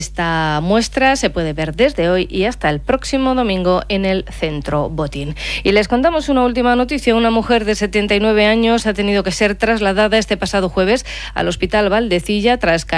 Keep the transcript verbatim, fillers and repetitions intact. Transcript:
Esta muestra se puede ver desde hoy y hasta el próximo domingo en el Centro Botín. Y les contamos una última noticia. Una mujer de setenta y nueve años ha tenido que ser trasladada este pasado jueves al Hospital Valdecilla tras caer